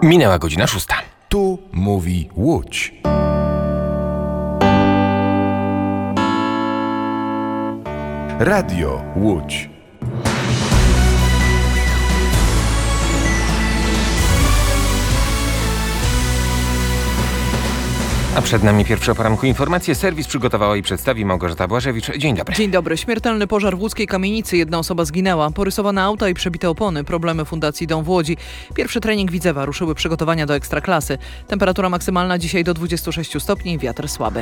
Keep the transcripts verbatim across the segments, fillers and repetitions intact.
Minęła godzina szósta. Tu mówi Łódź. Radio Łódź. A przed nami pierwsze o poranku informacje. Serwis przygotowała i przedstawi Małgorzata Błażewicz. Dzień dobry. Dzień dobry. Śmiertelny pożar w łódzkiej kamienicy. Jedna osoba zginęła. Porysowane auta i przebite opony. Problemy Fundacji Dom w Łodzi. Pierwszy trening Widzewa. Ruszyły przygotowania do ekstraklasy. Temperatura maksymalna dzisiaj do dwudziestu sześciu stopni. Wiatr słaby.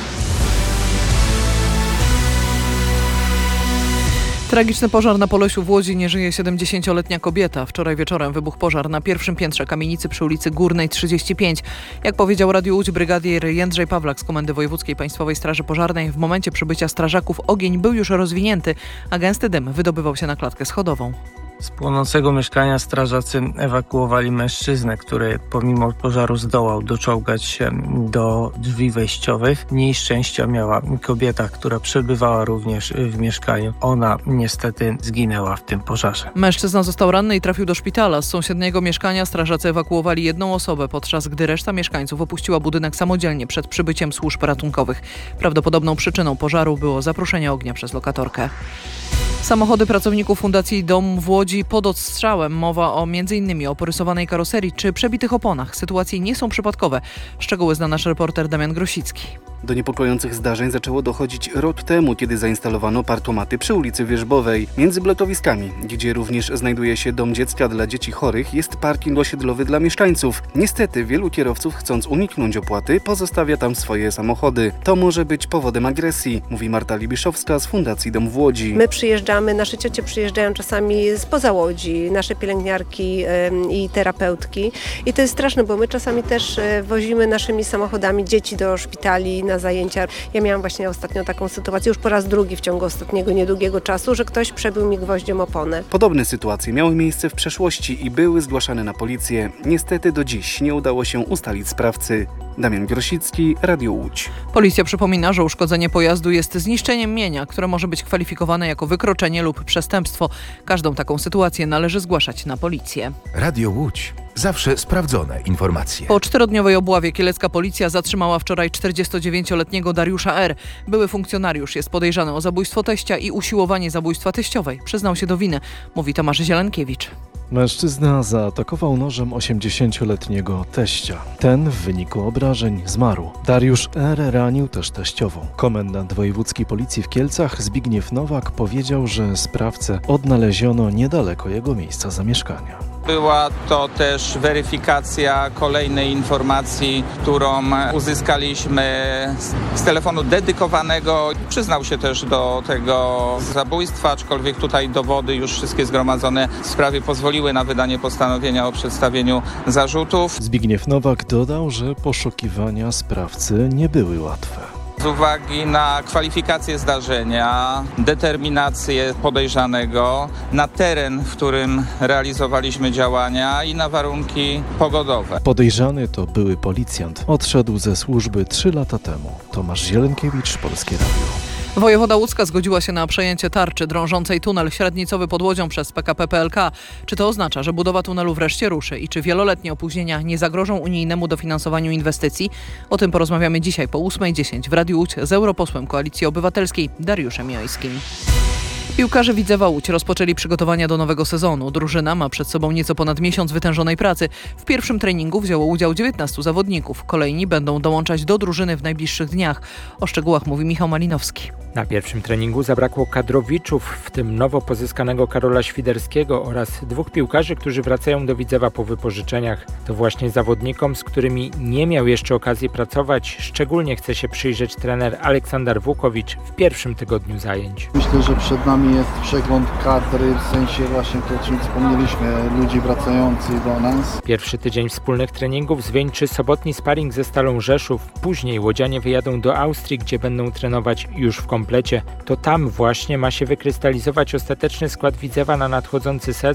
Tragiczny pożar na Polesiu w Łodzi. Nie żyje siedemdziesięcioletnia kobieta. Wczoraj wieczorem wybuchł pożar na pierwszym piętrze kamienicy przy ulicy Górnej trzydzieści pięć. Jak powiedział Radiu Łódź brygadier Jędrzej Pawlak z Komendy Wojewódzkiej Państwowej Straży Pożarnej, w momencie przybycia strażaków ogień był już rozwinięty, a gęsty dym wydobywał się na klatkę schodową. Z płonącego mieszkania strażacy ewakuowali mężczyznę, który pomimo pożaru zdołał doczołgać się do drzwi wejściowych. Mniej szczęścia miała kobieta, która przebywała również w mieszkaniu. Ona niestety zginęła w tym pożarze. Mężczyzna został ranny i trafił do szpitala. Z sąsiedniego mieszkania strażacy ewakuowali jedną osobę, podczas gdy reszta mieszkańców opuściła budynek samodzielnie przed przybyciem służb ratunkowych. Prawdopodobną przyczyną pożaru było zaproszenie ognia przez lokatorkę. Samochody pracowników Fundacji Dom w Łodzi pod odstrzałem. Mowa o między innymi o porysowanej karoserii czy przebitych oponach. Sytuacje nie są przypadkowe. Szczegóły zna nasz reporter Damian Grosicki. Do niepokojących zdarzeń zaczęło dochodzić rok temu, kiedy zainstalowano parkomaty przy ulicy Wierzbowej. Między blokowiskami, gdzie również znajduje się dom dziecka dla dzieci chorych, jest parking osiedlowy dla mieszkańców. Niestety wielu kierowców, chcąc uniknąć opłaty, pozostawia tam swoje samochody. To może być powodem agresji, mówi Marta Libiszowska z Fundacji Dom w Łodzi. My przyjeżdżamy, nasze ciocie przyjeżdżają czasami spoza Łodzi, nasze pielęgniarki yy, i terapeutki. I to jest straszne, bo my czasami też yy, wozimy naszymi samochodami dzieci do szpitali na zajęcia. Ja miałam właśnie ostatnio taką sytuację, już po raz drugi w ciągu ostatniego niedługiego czasu, że ktoś przebił mi gwoździem oponę. Podobne sytuacje miały miejsce w przeszłości i były zgłaszane na policję. Niestety do dziś nie udało się ustalić sprawcy. Damian Grosicki, Radio Łódź. Policja przypomina, że uszkodzenie pojazdu jest zniszczeniem mienia, które może być kwalifikowane jako wykroczenie lub przestępstwo. Każdą taką sytuację należy zgłaszać na policję. Radio Łódź. Zawsze sprawdzone informacje. Po czterodniowej obławie kielecka policja zatrzymała wczoraj czterdziestodziewięcioletniego Dariusza R. Były funkcjonariusz jest podejrzany o zabójstwo teścia i usiłowanie zabójstwa teściowej. Przyznał się do winy, mówi Tomasz Zielenkiewicz. Mężczyzna zaatakował nożem osiemdziesięcioletniego teścia. Ten w wyniku obrażeń zmarł. Dariusz R. ranił też teściową. Komendant wojewódzkiej policji w Kielcach Zbigniew Nowak powiedział, że sprawcę odnaleziono niedaleko jego miejsca zamieszkania. Była to też weryfikacja kolejnej informacji, którą uzyskaliśmy z telefonu dedykowanego. Przyznał się też do tego zabójstwa, aczkolwiek tutaj dowody już wszystkie zgromadzone w sprawie pozwoliły na wydanie postanowienia o przedstawieniu zarzutów. Zbigniew Nowak dodał, że poszukiwania sprawcy nie były łatwe. Z uwagi na kwalifikację zdarzenia, determinację podejrzanego, na teren, w którym realizowaliśmy działania i na warunki pogodowe. Podejrzany to były policjant. Odszedł ze służby trzy lata temu. Tomasz Zielenkiewicz, Polskie Radio. Wojewoda łódzka zgodziła się na przejęcie tarczy drążącej tunel średnicowy pod Łodzią przez P K P P L K. Czy to oznacza, że budowa tunelu wreszcie ruszy i czy wieloletnie opóźnienia nie zagrożą unijnemu dofinansowaniu inwestycji? O tym porozmawiamy dzisiaj po ósmej dziesięć w Radiu Łódź z europosłem Koalicji Obywatelskiej Dariuszem Jońskim. Piłkarze Widzewa Łódź rozpoczęli przygotowania do nowego sezonu. Drużyna ma przed sobą nieco ponad miesiąc wytężonej pracy. W pierwszym treningu wzięło udział dziewiętnastu zawodników. Kolejni będą dołączać do drużyny w najbliższych dniach. O szczegółach mówi Michał Malinowski. Na pierwszym treningu zabrakło kadrowiczów, w tym nowo pozyskanego Karola Świderskiego oraz dwóch piłkarzy, którzy wracają do Widzewa po wypożyczeniach. To właśnie zawodnikom, z którymi nie miał jeszcze okazji pracować, szczególnie chce się przyjrzeć trener Aleksander Włukowicz w pierwszym tygodniu zajęć. Myślę, że przed nami jest przegląd kadry, w sensie właśnie to, o czym wspomnieliśmy, ludzi wracających do nas. Pierwszy tydzień wspólnych treningów zwieńczy sobotni sparring ze Stalą Rzeszów. Później łodzianie wyjadą do Austrii, gdzie będą trenować już w komplecie. To tam właśnie ma się wykrystalizować ostateczny skład Widzewa na nadchodzący sezon, w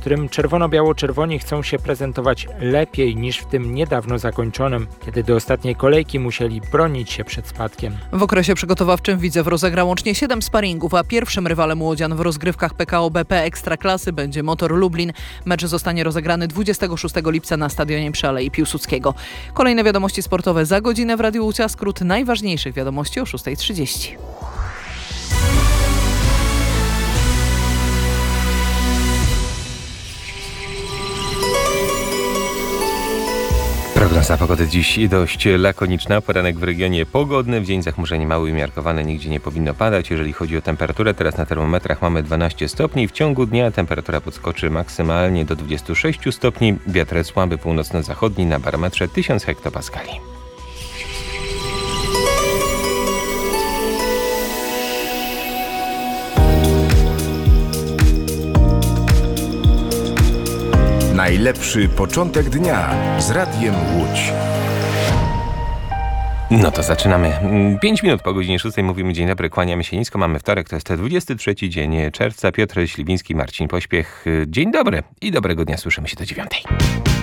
którym czerwono-biało-czerwoni chcą się prezentować lepiej niż w tym niedawno zakończonym, kiedy do ostatniej kolejki musieli bronić się przed spadkiem. W okresie przygotowawczym Widzew rozegrał łącznie siedem sparingów, a pierwszym rywalem łodzian w rozgrywkach P K O B P Ekstraklasy będzie Motor Lublin. Mecz zostanie rozegrany dwudziestego szóstego lipca na stadionie przy Alei Piłsudskiego. Kolejne wiadomości sportowe za godzinę w Radiu Łucja. Skrót najważniejszych wiadomości o szósta trzydzieści. Prognoza pogody dziś dość lakoniczna. Poranek w regionie pogodny. W dzień zachmurzenie małe i umiarkowane. Nigdzie nie powinno padać. Jeżeli chodzi o temperaturę, teraz na termometrach mamy dwanaście stopni. W ciągu dnia temperatura podskoczy maksymalnie do dwudziestu sześciu stopni. Wiatr słaby północno-zachodni na barometrze tysiąc hektopaskali. Najlepszy początek dnia z Radiem Łódź. No to zaczynamy. Pięć minut po godzinie szóstej mówimy dzień dobry, kłaniamy się nisko. Mamy wtorek, to jest dwudziesty trzeci dzień czerwca. Piotr Śliwiński, Marcin Pośpiech. Dzień dobry i dobrego dnia. Słyszymy się do dziewiątej.